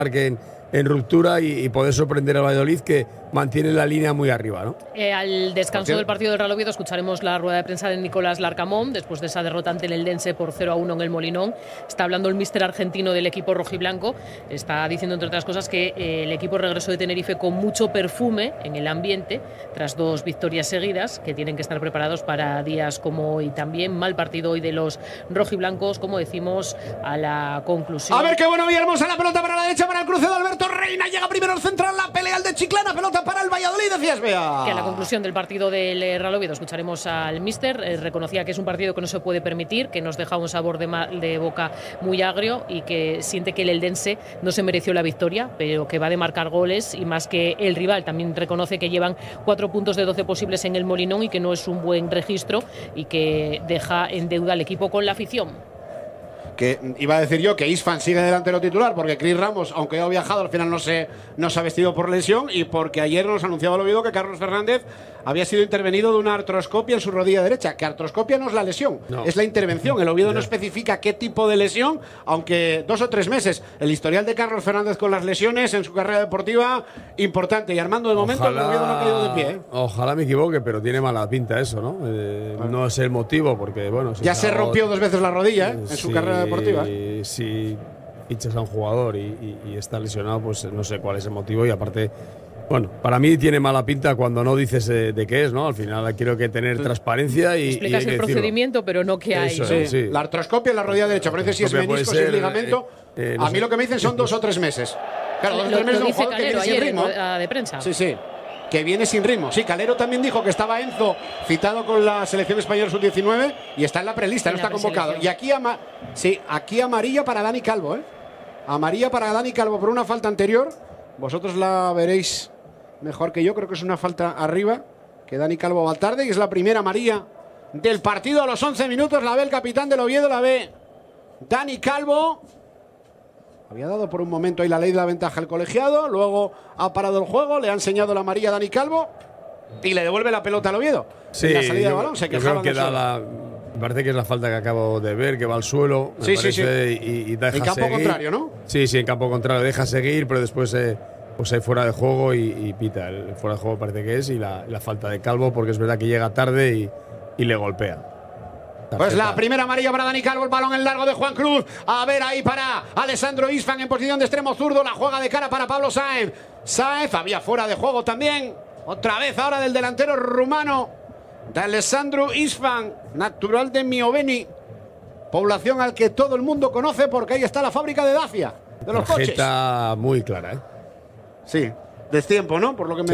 en ruptura y poder sorprender al Valladolid, que mantiene la línea muy arriba, ¿no? Al descanso del partido del Real Oviedo escucharemos la rueda de prensa de Nicolás Larcamón después de esa derrota ante el Eldense por 0-1 en el Molinón. Está hablando el míster argentino del equipo rojiblanco. Está diciendo, entre otras cosas, que el equipo regresó de Tenerife con mucho perfume en el ambiente tras 2 victorias seguidas, que tienen que estar preparados para días como hoy. También mal partido hoy de los rojiblancos, como decimos, a la conclusión. A ver qué bueno, Villahermosa, la pelota para la derecha, para el cruce de Alberto Reina. Llega primero el central, la pelea al de Chiclana, pelota para el Valladolid, decías, Bea. Que a la conclusión del partido del Real Oviedo escucharemos al míster. Reconocía que es un partido que no se puede permitir, que nos deja un sabor de boca muy agrio y que siente que el Eldense no se mereció la victoria, pero que va de marcar goles y más que el rival. También reconoce que llevan 4 puntos de 12 posibles en el Molinón y que no es un buen registro y que deja en deuda al equipo con la afición. Que iba a decir yo que Isfan sigue delantero titular porque Cris Ramos, aunque ha viajado, al final no se ha vestido por lesión, y porque ayer nos anunciaba el Oviedo que Carlos Fernández había sido intervenido de una artroscopia en su rodilla derecha. Que artroscopia no es la lesión, no, es la intervención. El Oviedo no especifica qué tipo de lesión, aunque 2 o 3 meses. El historial de Carlos Fernández con las lesiones en su carrera deportiva, importante. Y Armando, de momento, el Oviedo no ha caído de pie, ¿eh? Ojalá me equivoque, pero tiene mala pinta eso, ¿no? No es el motivo, porque bueno… Ya se rompió 2 veces la rodilla, en su carrera deportiva. Si fichas a un jugador y está lesionado, pues no sé cuál es el motivo, y aparte… Bueno, para mí tiene mala pinta cuando no dices de qué es, ¿no? Al final quiero que tener transparencia y explicas el procedimiento, pero no qué hay. Eso, ¿no? sí. La artroscopia en la rodilla derecha, parece si es menisco, si es ligamento. No a mí sé. lo que me dicen son 2 o 3 meses. Claro, 2 o 3 meses de un jugador que viene sin ritmo. De prensa. Sí. Que viene sin ritmo. Sí, Calero también dijo que estaba Enzo citado con la selección española sub-19 y está en la prelista, no está convocado. Y aquí amarilla para Dani Calvo, ¿eh? Amarilla para Dani Calvo por una falta anterior. Vosotros la veréis mejor que yo, creo que es una falta arriba, que Dani Calvo va tarde, y es la primera amarilla del partido a los 11 minutos. La ve el capitán del Oviedo, la ve Dani Calvo. Había dado por un momento ahí la ley de la ventaja al colegiado, luego ha parado el juego, le ha enseñado la amarilla a Dani Calvo y le devuelve la pelota al Oviedo. Sí, en la salida de balón se quejaban creo que me parece que es la falta que acabo de ver, que va al suelo, sí. Y deja en campo seguir. Contrario, ¿no? Sí, en campo contrario, deja seguir, pero después pues hay fuera de juego y pita. El fuera de juego parece que es, y la falta de Calvo, porque es verdad que llega tarde y le golpea. Pues la primera amarilla para Dani Calvo, el balón en largo de Juan Cruz. A ver ahí para Alessandro Isfan en posición de extremo zurdo. La juega de cara para Pablo Sáenz. Sáenz había fuera de juego también. Otra vez ahora del delantero rumano, de Alessandro Isfan, natural de Mioveni. Población al que todo el mundo conoce porque ahí está la fábrica de Dacia, de los coches. Está muy clara, ¿eh? Sí, destiempo, ¿no? Por lo que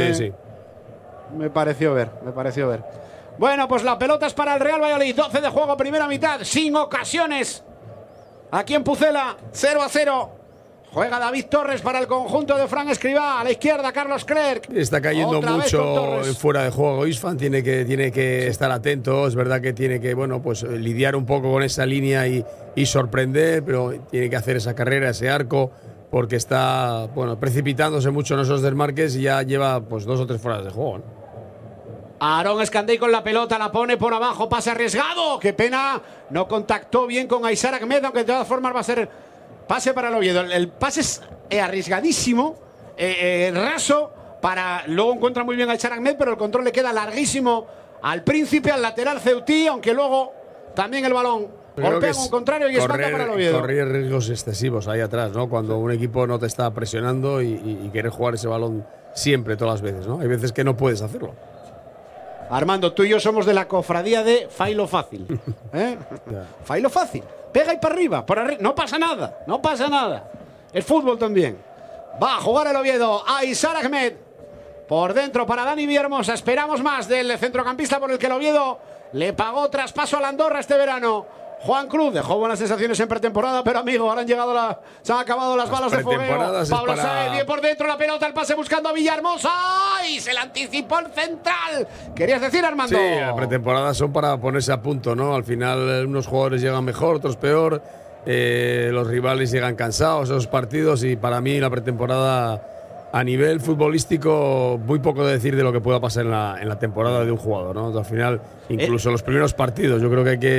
me pareció ver. Bueno, pues la pelota es para el Real Valladolid. 12 de juego, primera mitad, sin ocasiones. Aquí en Pucela, 0-0. Juega David Torres para el conjunto de Fran Escribá. A la izquierda, Carlos Clerc. Está cayendo mucho fuera de juego Isfan. Tiene que estar atento. Es verdad que tiene que lidiar un poco con esa línea y sorprender, pero tiene que hacer esa carrera, ese arco, porque está precipitándose mucho en esos desmarques y ya lleva 2 o 3 fueras de juego, ¿no? Aarón Escandey con la pelota, la pone por abajo, pase arriesgado. Qué pena, no contactó bien con Aysar Ahmed, aunque de todas formas va a ser pase para el Oviedo. El pase es arriesgadísimo, raso, luego encuentra muy bien a Aysar Ahmed, pero el control le queda larguísimo al Príncipe, al lateral ceutí, aunque luego también el balón golpea con contrario y es falta para el Oviedo. Correr riesgos excesivos ahí atrás, ¿no? Cuando un equipo no te está presionando y quieres jugar ese balón siempre, todas las veces, ¿no? Hay veces que no puedes hacerlo. Armando, tú y yo somos de la cofradía de Failo Fácil. Failo Fácil. Pega y para arriba, no pasa nada. El fútbol también. Va a jugar el Oviedo. Aysar Ahmed. Por dentro para Dani Villahermosa. Esperamos más del centrocampista por el que el Oviedo le pagó traspaso a la Andorra este verano. Juan Cruz dejó buenas sensaciones en pretemporada, pero amigo, ahora se han acabado las balas de fogueo. Pablo Sáenz, bien por dentro la pelota, el pase buscando a Villahermosa. ¡Ay! Se le anticipó el central. ¿Querías decir, Armando? Sí, las pretemporadas son para ponerse a punto, ¿no? Al final unos jugadores llegan mejor, otros peor. Los rivales llegan cansados esos partidos, y para mí la pretemporada a nivel futbolístico muy poco de decir de lo que pueda pasar en la temporada de un jugador, ¿no? Al final, incluso los primeros partidos, yo creo que hay que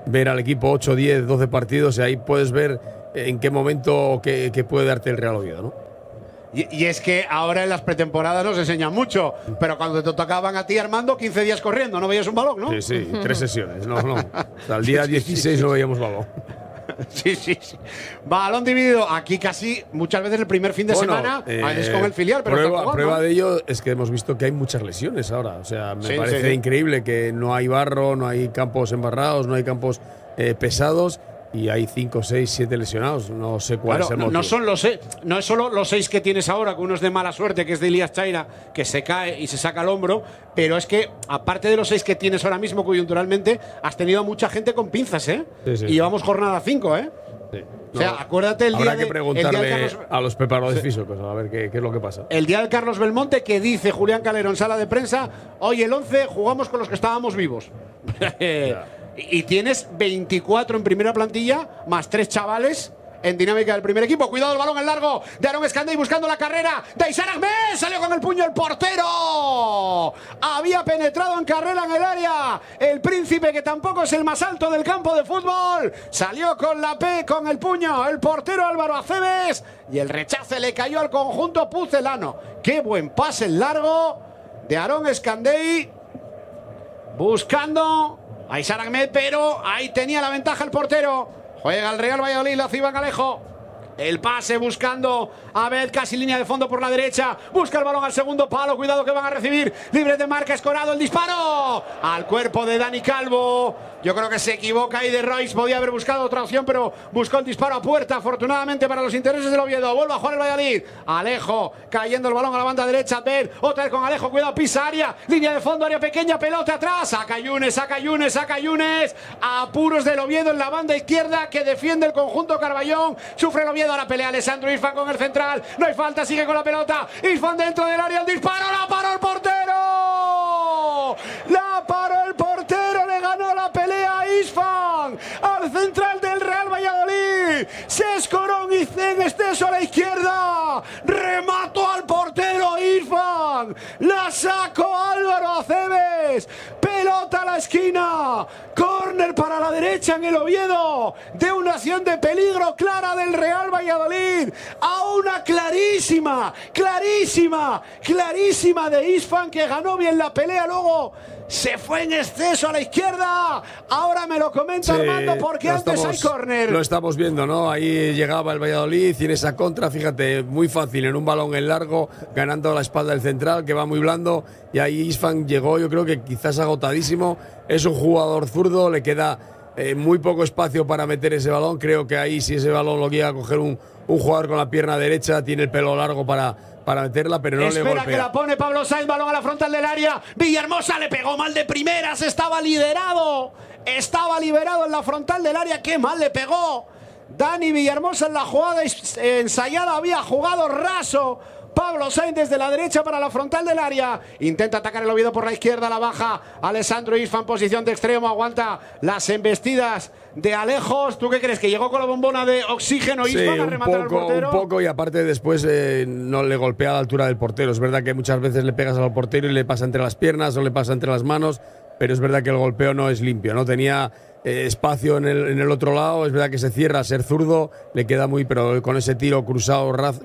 ver al equipo 8, 10, 12 partidos y ahí puedes ver en qué momento que puede darte el Real Oviedo, ¿no? Y es que ahora en las pretemporadas nos enseñan mucho, pero cuando te tocaban a ti, Armando, 15 días corriendo, no veías un balón, ¿no? Sí, 3 sesiones, no. Hasta el día 16 no veíamos balón. Sí. Balón dividido. Aquí casi, muchas veces el primer fin de semana, a veces con el filial, pero prueba de ello es que hemos visto que hay muchas lesiones ahora. O sea, me parece increíble que no hay barro, no hay campos embarrados, no hay campos pesados. Y hay 5, 6, 7 lesionados. No sé cuál es el motivo. No es solo los 6 que tienes ahora, que uno es de mala suerte, que es de Elías Chaira, que se cae y se saca el hombro. Pero es que, aparte de los 6 que tienes ahora mismo, coyunturalmente, has tenido a mucha gente con pinzas, ¿eh? Sí. Y llevamos jornada 5, ¿eh? Sí. O sea, acuérdate el día Habrá que preguntarle a los preparadores físicos a ver qué es lo que pasa. El día del Carlos Belmonte, que dice Julián Calero en sala de prensa: hoy el 11 jugamos con los que estábamos vivos. Y tienes 24 en primera plantilla, más 3 chavales en dinámica del primer equipo. Cuidado el balón en largo de Aaron Escandey buscando la carrera de Aysar Ahmed. Salió con el puño el portero. Había penetrado en carrera en el área el Príncipe, que tampoco es el más alto del campo de fútbol. Salió con la P, con el puño, el portero Álvaro Aceves. Y el rechace le cayó al conjunto pucelano. Qué buen pase en largo de Aaron Escandey. Buscando a Aysar Ahmed, pero ahí tenía la ventaja el portero. Juega el Real Valladolid, la Iván Alejo. El pase buscando a Abed, casi línea de fondo por la derecha. Busca el balón al segundo palo. Cuidado que van a recibir. Libre de marca, Escorado. El disparo al cuerpo de Dani Calvo. Yo creo que se equivoca ahí de Royce. Podía haber buscado otra opción, pero buscó el disparo a puerta. Afortunadamente para los intereses del Oviedo. Vuelve a jugar el Valladolid. Alejo cayendo el balón a la banda derecha. Abed, otra vez con Alejo. Cuidado, pisa área. Línea de fondo, área pequeña. Pelota atrás. Saca Yunes. Apuros del Oviedo en la banda izquierda, que defiende el conjunto Carballón. Sufre el Oviedo. A la pelea Alessandro Irfan con el central. No hay falta, sigue con la pelota. Irfan dentro del área, el disparo. ¡La paró el portero! Le ganó la pelea a Isfan, al central del Real Valladolid. Se escoró en exceso a la izquierda. Remató al portero Irfan. La sacó Álvaro Aceves. Pelota a la esquina. Córner para la derecha en el Oviedo, de una acción de peligro clara del Real Valladolid a una clarísima de Isfan, que ganó bien la pelea. Luego se fue en exceso a la izquierda. Ahora me lo comenta Armando, porque antes hay córner. Lo estamos viendo, ¿no? Ahí llegaba el Valladolid y en esa contra, fíjate, muy fácil, en un balón en largo, ganando a la espalda del central, que va muy blando. Y ahí Isfan llegó, yo creo que quizás agotadísimo. Es un jugador zurdo, le queda muy poco espacio para meter ese balón. Creo que ahí, si ese balón lo llega a coger un jugador con la pierna derecha, tiene el pelo largo para meterla, pero no le golpea. Espera que la pone Pablo Sainz, balón a la frontal del área. Villahermosa le pegó mal de primeras, estaba liberado en la frontal del área. Qué mal le pegó Dani Villahermosa en la jugada ensayada. Había jugado raso Pablo Sainz desde la derecha para la frontal del área. Intenta atacar el Oviedo por la izquierda, la baja Alessandro Isfan, posición de extremo, aguanta las embestidas de Alejos. ¿Tú qué crees? ¿Que llegó con la bombona de oxígeno Isfan a rematar al portero? Un poco, y aparte después no le golpea a la altura del portero. Es verdad que muchas veces le pegas al portero y le pasa entre las piernas o le pasa entre las manos, pero es verdad que el golpeo no es limpio, ¿no? Tenía espacio en el otro lado, es verdad que se cierra, a ser zurdo, le queda muy, pero con ese tiro cruzado raso,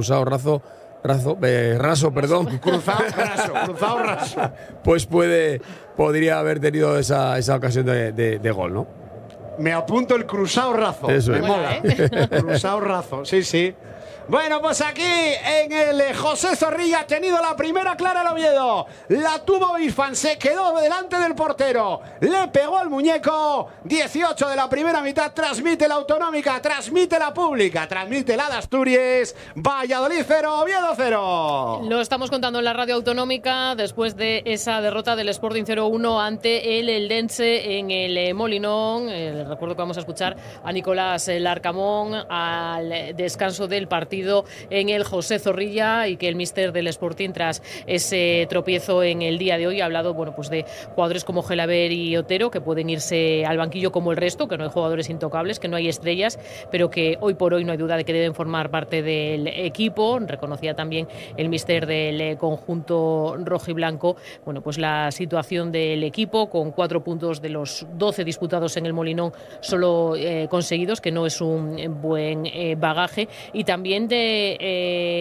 pues podría haber tenido esa ocasión de gol, ¿no? Me apunto el cruzado razo. Eso me mola. Cruzado razo, sí. Bueno, pues aquí en el José Zorrilla ha tenido la primera clara el Oviedo. La tuvo Isfan, se quedó delante del portero, le pegó al muñeco. 18 de la primera mitad. Transmite la Autonómica, transmite la Pública, transmite la de Asturias. Valladolid 0, Oviedo 0. Lo estamos contando en la radio Autonómica después de esa derrota del Sporting 0-1 ante el Eldense en el Molinón. Recuerdo que vamos a escuchar a Nicolás Larcamón al descanso del partido. partido en el José Zorrilla y que el míster del Sporting, tras ese tropiezo en el día de hoy, ha hablado pues de jugadores como Gelabert y Otero que pueden irse al banquillo como el resto, que no hay jugadores intocables, que no hay estrellas, pero que hoy por hoy no hay duda de que deben formar parte del equipo. Reconocía también el míster del conjunto rojiblanco pues la situación del equipo, con 4 puntos de los 12 disputados en el Molinón solo conseguidos, que no es un buen bagaje, y también de